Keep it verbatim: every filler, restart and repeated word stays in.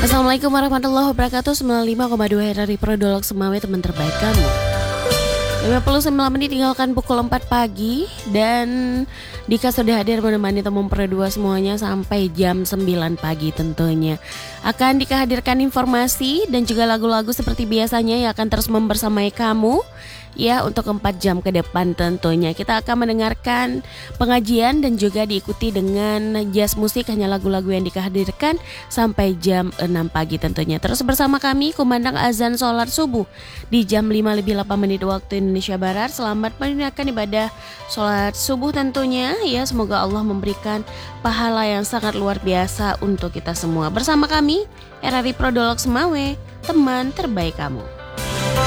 Assalamualaikum warahmatullahi wabarakatuh. sembilan puluh lima koma dua R R I Prodolog Semawe, teman terbaik kamu. lima puluh sembilan menit tinggalkan pukul empat pagi. Dan Dika sudah hadir menemani teman berdua semuanya sampai jam sembilan pagi tentunya. Akan Dika hadirkan informasi dan juga lagu-lagu seperti biasanya yang akan terus membersamai kamu ya untuk empat jam ke depan tentunya. Kita akan mendengarkan pengajian dan juga diikuti dengan jazz musik, hanya lagu-lagu yang Dika hadirkan sampai jam enam pagi tentunya. Terus bersama kami kumandang azan sholat subuh di jam lima lebih delapan menit waktu Indonesia Barat. Selamat menunaikan ibadah sholat subuh tentunya ya. Semoga Allah memberikan pahala yang sangat luar biasa untuk kita semua. Bersama kami R R I Prodolog Semawe, teman terbaik kamu.